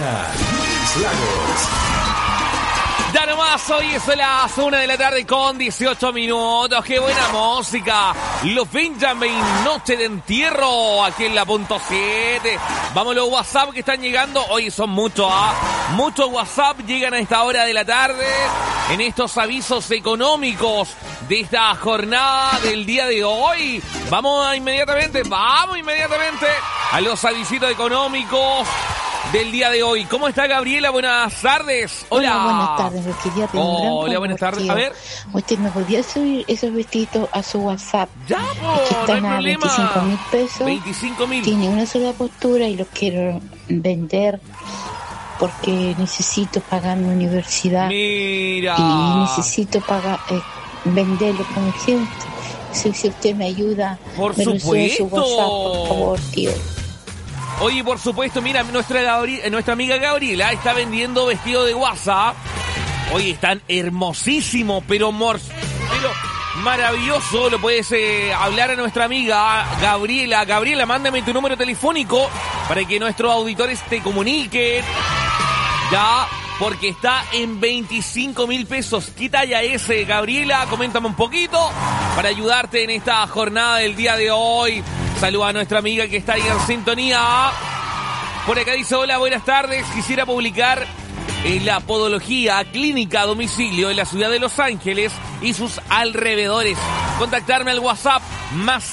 Luis Lagos. Ya nomás, hoy es las 1 de la tarde con 18 minutos. ¡Qué buena música! Los Benjamin, Noche de Entierro, aquí en la punto 7. Vamos los WhatsApp que están llegando. Hoy son muchos, muchos WhatsApp llegan a esta hora de la tarde en estos avisos económicos de esta jornada del día de hoy. Vamos inmediatamente a los avisitos económicos del día de hoy. ¿Cómo está Gabriela? Buenas tardes. Hola. Buenas tardes. Lo quería pedir un gran Hola, buenas tardes. favor, A ver. ¿Usted me podría subir esos vestidos a su WhatsApp? Ya, Es que están no hay a problema. 25.000 pesos. 25.000. Tiene una sola postura y los quiero vender porque necesito pagar mi universidad. Mira. Y necesito pagar, venderlo como gente. Si usted me ayuda, Por me lo sube a su supuesto. WhatsApp, por favor, tío. Oye, por supuesto, mira, nuestra amiga Gabriela está vendiendo vestidos de WhatsApp. Oye, están hermosísimos, pero maravilloso. Lo puedes hablar a nuestra amiga Gabriela. Gabriela, mándame tu número telefónico para que nuestros auditores te comuniquen. Ya, porque está en 25.000 pesos. ¿Qué talla es, Gabriela? Coméntame un poquito para ayudarte en esta jornada del día de hoy. Saluda a nuestra amiga que está ahí en sintonía. Por acá dice, hola, buenas tardes. Quisiera publicar la podología clínica a domicilio en la ciudad de Los Ángeles y sus alrededores. Contactarme al WhatsApp más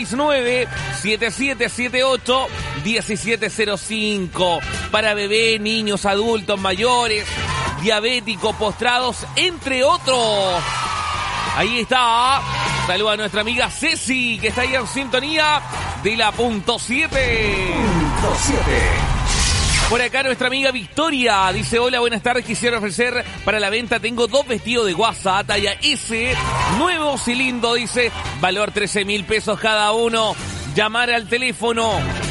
569-7778-1705 para bebés, niños, adultos, mayores, diabéticos, postrados, entre otros. Ahí está. Saluda a nuestra amiga Ceci, que está ahí en sintonía de la punto 7. Punto 7. Por acá nuestra amiga Victoria dice, hola, buenas tardes, quisiera ofrecer para la venta, tengo 2 vestidos de WhatsApp, talla S, nuevo cilindro, dice, valor 13.000 pesos cada uno. Llamar al teléfono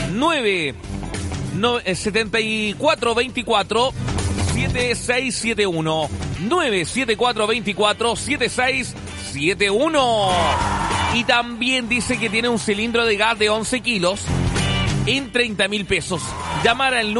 7424 7671 97424 7671. Y también dice que tiene un cilindro de gas de 11 kilos en 30.000 pesos. Llamar al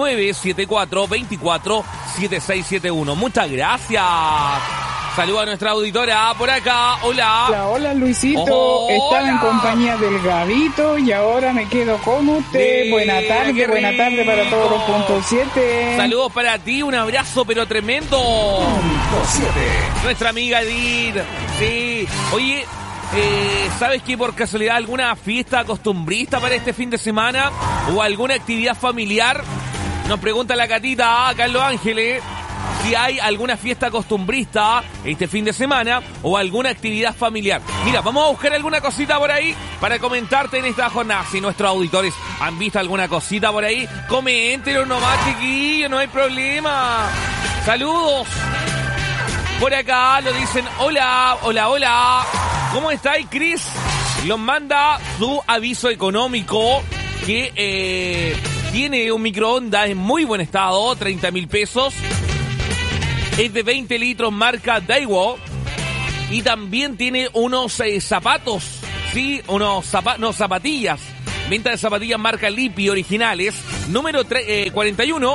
974-24-7671. Muchas gracias. Saluda a nuestra auditora por acá. Hola. Hola Luisito. Hola. Estaba en compañía del Gabito y ahora me quedo con usted. Buena tarde para todos los puntos 7. Saludos para ti, un abrazo pero tremendo. Punto 7. Nuestra amiga Edith. Sí. Oye, ¿sabes que por casualidad alguna fiesta costumbrista para este fin de semana o alguna actividad familiar? Nos pregunta la Catita acá en Los Ángeles si hay alguna fiesta costumbrista este fin de semana o alguna actividad familiar. Mira, vamos a buscar alguna cosita por ahí para comentarte en esta jornada. Si nuestros auditores han visto alguna cosita por ahí, coméntenlo nomás, chiquillos, no hay problema. Saludos. Por acá lo dicen, hola. ¿Cómo estáis, Chris? Los manda su aviso económico que tiene un microondas en muy buen estado, 30.000 pesos. Es de 20 litros, marca Daiwo. Y también tiene unos zapatos, ¿sí? Zapatillas. Venta de zapatillas marca Lipi originales. Número 41.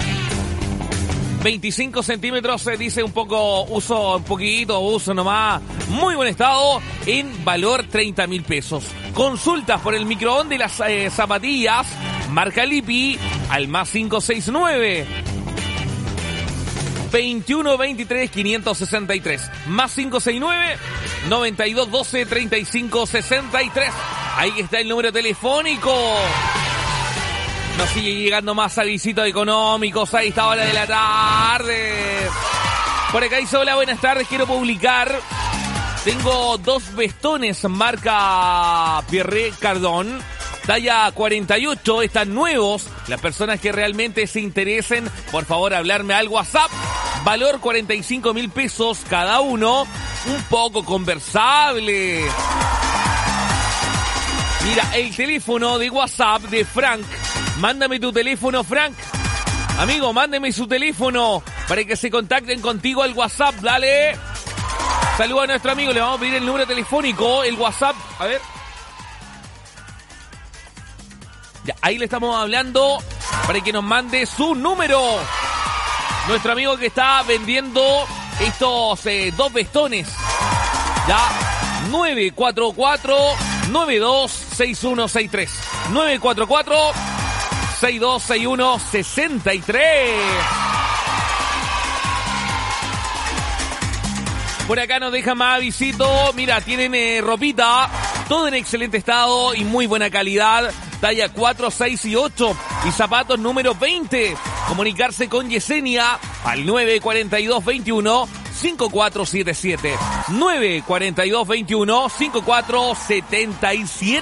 25 centímetros, se dice un poquito uso nomás. Muy buen estado, en valor 30.000 pesos. Consultas por el microondas de las zapatillas, marca Lipi, al más 569 2123 563. Más 569 9212 3563. Ahí está el número telefónico. Nos sigue llegando más avisitos económicos a esta hora de la tarde. Por acá dice, hola, buenas tardes, quiero publicar. Tengo 2 vestones marca Pierre Cardin, talla 48, están nuevos. Las personas que realmente se interesen, por favor, hablarme al WhatsApp. Valor 45.000 pesos cada uno. Un poco conversable. Mira, el teléfono de WhatsApp de Frank. Mándame tu teléfono, Frank. Amigo, mándeme su teléfono para que se contacten contigo al WhatsApp. Dale. Saluda a nuestro amigo. Le vamos a pedir el número telefónico, el WhatsApp. A ver. Ya, ahí le estamos hablando para que nos mande su número. Nuestro amigo que está vendiendo estos 2 vestones. Ya, 944-926163. 944-626163. Por acá nos deja más avisito. Mira, tienen ropita, todo en excelente estado y muy buena calidad. Talla 4, 6 y 8. Y zapatos número 20. Comunicarse con Yesenia al 942-21-5477. 942-21-5477.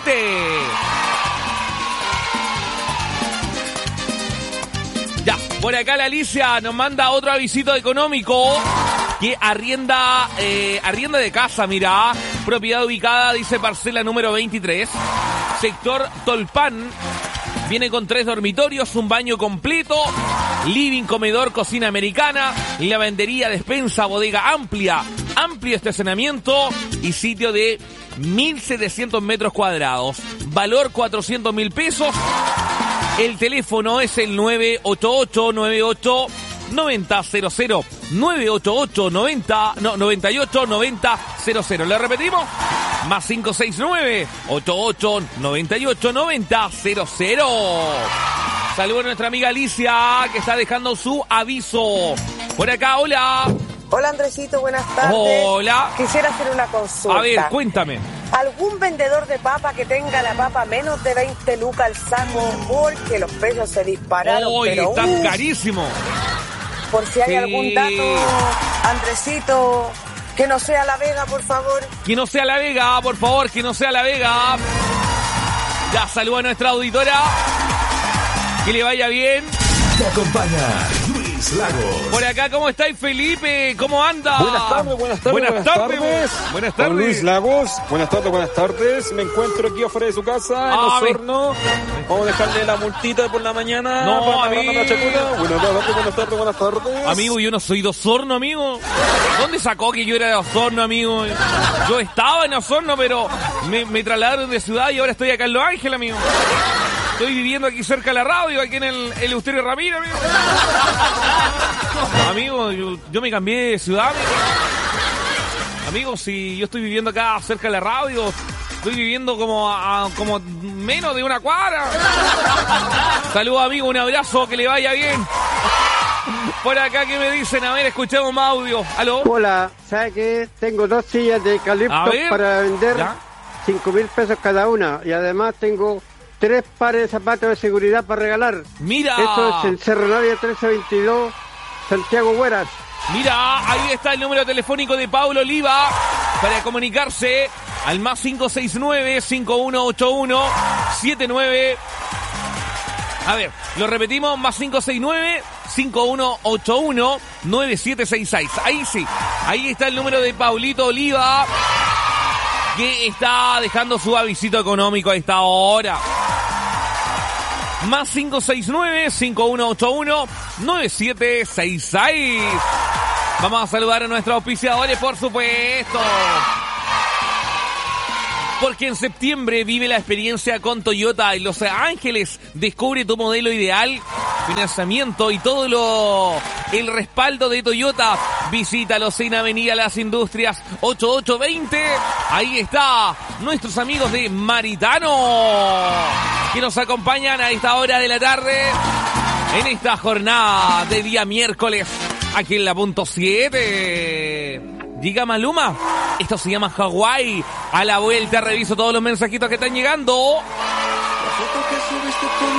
Ya, por acá la Alicia nos manda otro avisito económico. Que arrienda de casa, mira. Propiedad ubicada, dice parcela número 23. Sector Tolpan. Viene con 3 dormitorios, un baño completo, living, comedor, cocina americana, lavandería, despensa, bodega amplia, amplio estacionamiento y sitio de 1.700 metros cuadrados. Valor 400.000 pesos. El teléfono es el 988-98 9000. 988-98-9000. ¿Le repetimos? Más 569-88-98-9000. Saludos a nuestra amiga Alicia, que está dejando su aviso. Por acá, hola. Hola, Andresito, buenas tardes. Hola. Quisiera hacer una consulta. A ver, cuéntame. ¿Algún vendedor de papa que tenga la papa menos de 20 lucas al saco? Porque los precios se dispararon. ¡Uy, pero están carísimos! Por si hay Sí. algún dato, Andresito, que no sea La Vega, por favor. Que no sea La Vega, por favor, que no sea La Vega. Ya saluda a nuestra auditora. Que le vaya bien. Te acompaña Luis Lagos. Por acá, ¿cómo estáis, Felipe? ¿Cómo anda? Buenas tardes. Buenas tardes. Buenas tardes. Con Luis Lagos. Buenas tardes. Me encuentro aquí afuera de su casa, en Osorno. Vamos a dejarle la multita por la mañana. No, para amigo. la chacuta. Buenas tardes. Amigo, yo no soy de Osorno, amigo. ¿Dónde sacó que yo era de Osorno, amigo? Yo estaba en Osorno, pero me trasladaron de ciudad y ahora estoy acá en Los Ángeles, amigo. Estoy viviendo aquí cerca de la radio, aquí en el Eleuterio Ramírez, amigo. Amigo, yo me cambié de ciudad, amigo. Amigo, si yo estoy viviendo acá cerca de la radio, estoy viviendo como menos de una cuadra. Saludos, amigo, un abrazo, que le vaya bien. Por acá, ¿qué me dicen? A ver, escuchemos más audio. ¿Aló? Hola, ¿sabes qué? Tengo 2 sillas de eucalipto para vender, ¿ya? 5.000 pesos cada una. Y además tengo 3 pares de zapatos de seguridad para regalar. ¡Mira! Esto es en Cerro Navia 1322, Santiago Hueras. Mira, ahí está el número telefónico de Pablo Oliva para comunicarse al más 569-5181-79. A ver, lo repetimos, más 569-5181-9766. Ahí sí, ahí está el número de Paulito Oliva, que está dejando su avisito económico a esta hora. Más 569-5181-9766. Vamos a saludar a nuestros auspiciadores, por supuesto. Porque en septiembre vive la experiencia con Toyota en Los Ángeles. Descubre tu modelo ideal, financiamiento y todo el respaldo de Toyota. Visítalos en Avenida Las Industrias 8820. Ahí está, nuestros amigos de Maritano, que nos acompañan a esta hora de la tarde en esta jornada de día miércoles aquí en la punto 7. Diga Maluma, esto se llama Hawái. A la vuelta reviso todos los mensajitos que están llegando.